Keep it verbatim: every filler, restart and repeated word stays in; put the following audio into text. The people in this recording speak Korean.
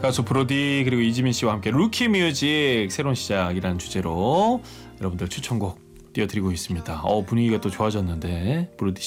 가수 브로디 그리고 이지민 씨와 함께 루키 뮤직 새로운 시작이라는 주제로 여러분들 추천곡 띄워드리고 있습니다. 어, 분위기가 또 좋아졌는데 브로디